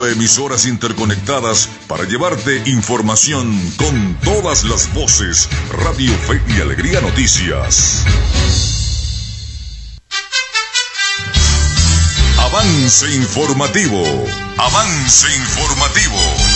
Emisoras interconectadas para llevarte información con todas las voces. Radio Fe y Alegría Noticias. Avance informativo. Avance informativo.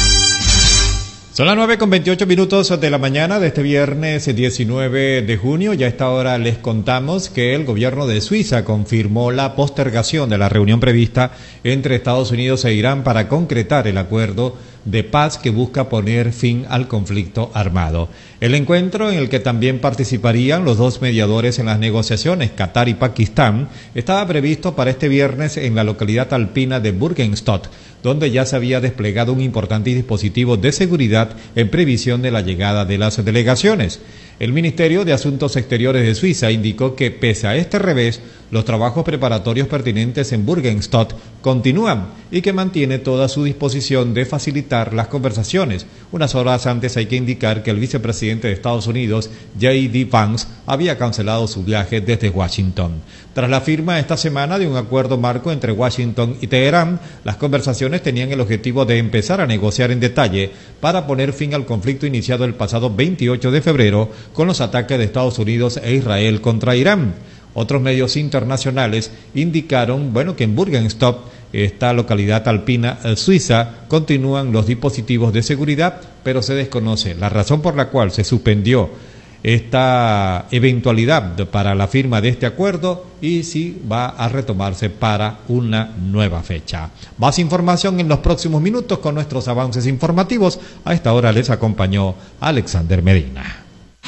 Son las 9:28 de la mañana de este viernes 19 de junio. Ya a esta hora les contamos que el gobierno de Suiza confirmó la postergación de la reunión prevista entre Estados Unidos e Irán para concretar el acuerdo de paz que busca poner fin al conflicto armado. El encuentro, en el que también participarían los dos mediadores en las negociaciones, Qatar y Pakistán, estaba previsto para este viernes en la localidad alpina de Burgenstodt, donde ya se había desplegado un importante dispositivo de seguridad en previsión de la llegada de las delegaciones. El Ministerio de Asuntos Exteriores de Suiza indicó que, pese a este revés, los trabajos preparatorios pertinentes en Burgenstodt continúan y que mantiene toda su disposición de facilitar las conversaciones. Unas horas antes hay que indicar que el vicepresidente de Estados Unidos, J.D. Vance, había cancelado su viaje desde Washington. Tras la firma esta semana de un acuerdo marco entre Washington y Teherán, las conversaciones tenían el objetivo de empezar a negociar en detalle para poner fin al conflicto iniciado el pasado 28 de febrero con los ataques de Estados Unidos e Israel contra Irán. Otros medios internacionales indicaron, que en Burgenstodt, esta localidad alpina suiza, continúan los dispositivos de seguridad, pero se desconoce la razón por la cual se suspendió esta eventualidad para la firma de este acuerdo y si va a retomarse para una nueva fecha. Más información en los próximos minutos con nuestros avances informativos. A esta hora les acompañó Alexander Medina.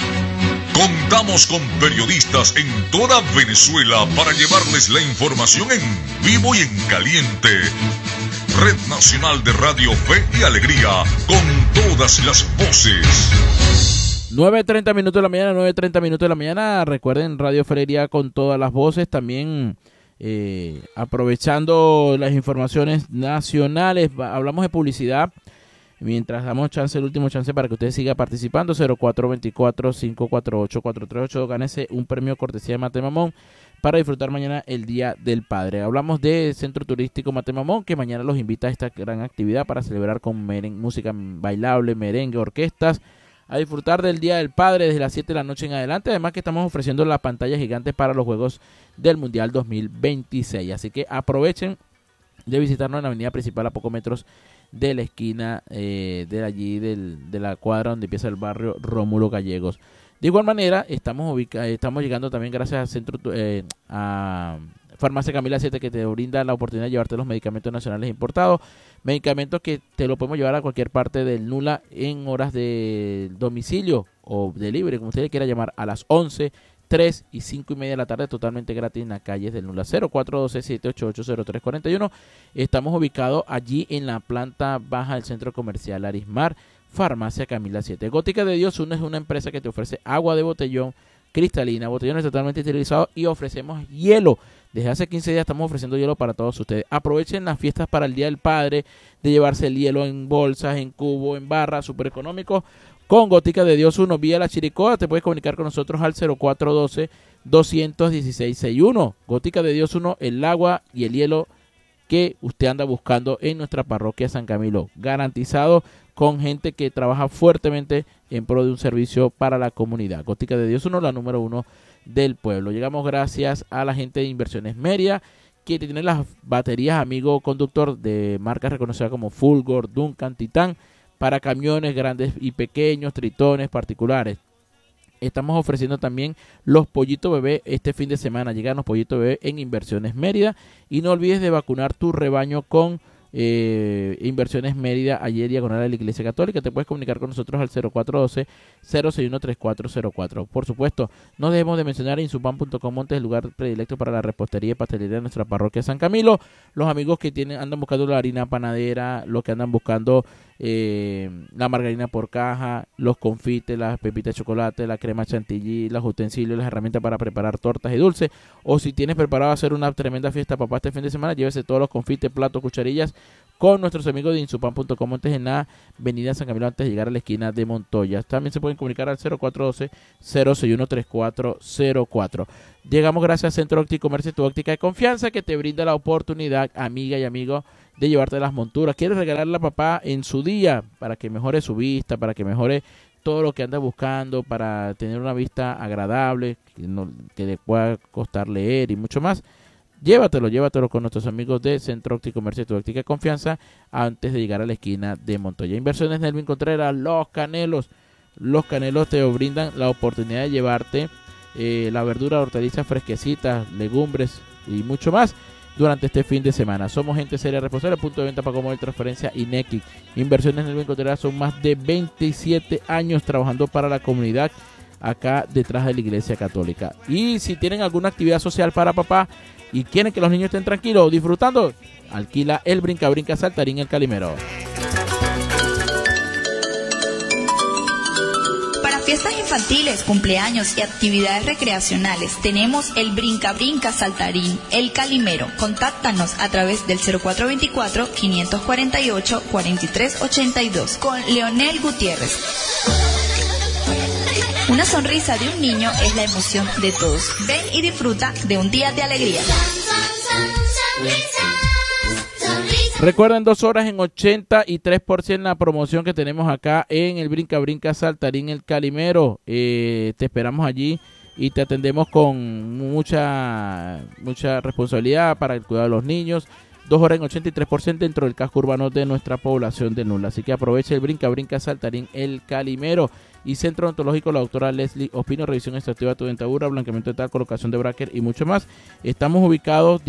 Contamos con periodistas en toda Venezuela para llevarles la información en vivo y en caliente. Red Nacional de Radio Fe y Alegría, con todas las voces. 9:30 de la mañana, 9:30 de la mañana. Recuerden, Radio Fe y Alegría con todas las voces. También aprovechando las informaciones nacionales, hablamos de publicidad. Mientras damos el último chance para que usted siga participando, 0424-548-438, gánese un premio cortesía de Matemamón para disfrutar mañana el Día del Padre. Hablamos del Centro Turístico Matemamón, que mañana los invita a esta gran actividad para celebrar con música bailable, merengue, orquestas, a disfrutar del Día del Padre desde las 7 de la noche en adelante. Además que estamos ofreciendo la pantalla gigante para los Juegos del Mundial 2026. Así que aprovechen de visitarnos en la avenida principal a pocos metros de la esquina de allí de la cuadra donde empieza el barrio Rómulo Gallegos. De igual manera, estamos llegando también gracias al centro a Farmacia Camila 7, que te brinda la oportunidad de llevarte los medicamentos nacionales importados, medicamentos que te lo podemos llevar a cualquier parte del NULA en horas de domicilio o delivery, como usted le quiera llamar, a las 11, 3 y 5 y media de la tarde, totalmente gratis en las calles del NULA. 0412-788-0341. Estamos ubicados allí en la planta baja del centro comercial Arismar, Farmacia Camila 7. Gótica de Dios Uno es una empresa que te ofrece agua de botellón cristalina, botellones totalmente esterilizados, y ofrecemos hielo. Desde hace 15 días estamos ofreciendo hielo para todos ustedes. Aprovechen las fiestas para el Día del Padre, de llevarse el hielo en bolsas, en cubo, en barra, súper económico. Con Gótica de Dios Uno, vía La Chiricoa, te puedes comunicar con nosotros al 0412-216-61. Gótica de Dios Uno, el agua y el hielo que usted anda buscando en nuestra parroquia San Camilo. Garantizado, con gente que trabaja fuertemente en pro de un servicio para la comunidad. Gótica de Dios Uno, la número 1 del pueblo. Llegamos gracias a la gente de Inversiones Media, que tiene las baterías amigo conductor de marcas reconocidas como Fulgor, Duncan, Titán, para camiones grandes y pequeños, tritones particulares. Estamos ofreciendo también los pollitos bebé este fin de semana. Llegan los pollitos bebé en Inversiones Mérida. Y no olvides de vacunar tu rebaño con Inversiones Mérida, ayer diagonal de la Iglesia Católica. Te puedes comunicar con nosotros al 0412-061-3404. Por supuesto, no dejemos de mencionar Insupan.com Montes, el lugar predilecto para la repostería y pastelería de nuestra parroquia San Camilo. Los amigos que andan buscando la harina panadera, los que andan buscando la margarina por caja, los confites, las pepitas de chocolate, la crema chantilly, los utensilios, las herramientas para preparar tortas y dulces, o si tienes preparado hacer una tremenda fiesta papá este fin de semana, llévese todos los confites, platos, cucharillas con nuestros amigos de Insupan.com antes en la avenida San Camilo antes de llegar a la esquina de Montoya. También se pueden comunicar al 0412-061-3404. Llegamos gracias a Centro Óptico Comercio, tu óptica de confianza, que te brinda la oportunidad, amiga y amigo, de llevarte las monturas. ¿Quieres regalarle a papá en su día para que mejore su vista, para que mejore todo lo que anda buscando, para tener una vista agradable, que le pueda costar leer y mucho más? Llévatelo con nuestros amigos de Centro Óptico Comercio, tu óptica de confianza, antes de llegar a la esquina de Montoya. Inversiones Nelvin Contreras, Los Canelos. Los Canelos te brindan la oportunidad de llevarte la verdura, hortalizas fresquecitas, legumbres y mucho más durante este fin de semana. Somos gente seria, responsable, punto de venta, pago móvil, transferencia y Nequi. Inversiones Nelvin Contreras son más de 27 años trabajando para la comunidad acá detrás de la Iglesia Católica. Y si tienen alguna actividad social para papá y quieren que los niños estén tranquilos disfrutando, alquila el Brinca Brinca Saltarín El Calimero. Para fiestas infantiles, cumpleaños y actividades recreacionales tenemos el Brinca Brinca Saltarín El Calimero. Contáctanos a través del 0424-548-4382 con Leonel Gutiérrez. Una sonrisa de un niño es la emoción de todos. Ven y disfruta de un día de alegría. Recuerden 2 horas en 83% la promoción que tenemos acá en el Brinca Brinca Saltarín El Calimero. Te esperamos allí y te atendemos con mucha responsabilidad para el cuidado de los niños. 2 horas en 83% dentro del casco urbano de nuestra población de Nula. Así que aprovecha el Brinca Brinca Saltarín El Calimero. Y Centro Odontológico la doctora Leslie Ospino, revisión exhaustiva de tu dentadura, blanqueamiento dental, colocación de bracket y mucho más. Estamos ubicados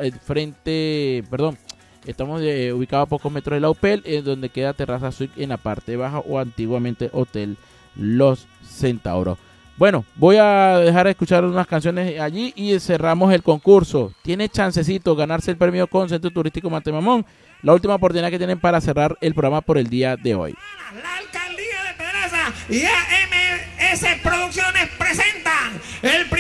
ubicados a pocos metros de la UPEL, en donde queda Terraza Suite en la parte baja o antiguamente Hotel Los Centauros. Bueno, voy a dejar de escuchar unas canciones allí y cerramos el concurso. Tiene chancecito ganarse el premio con Centro Turístico Matemamón. La última oportunidad que tienen para cerrar el programa por el día de hoy. La alcaldía de Pedraza y AMS Producciones presentan el